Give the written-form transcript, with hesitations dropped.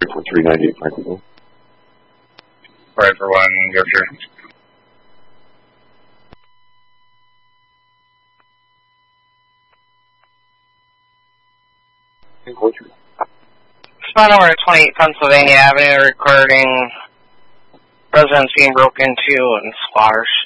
for 398 Franklin. Right for one, go through. Spot over at 28 Pennsylvania Avenue, recording residents being broken into and squatters.